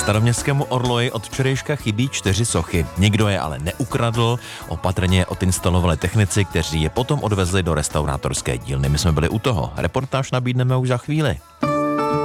Staroměstskému orloji od včerejška chybí 4 sochy. Nikdo je ale neukradl, opatrně je odinstalovali technici, kteří je potom odvezli do restaurátorské dílny. My jsme byli u toho. Reportáž nabídneme už za chvíli.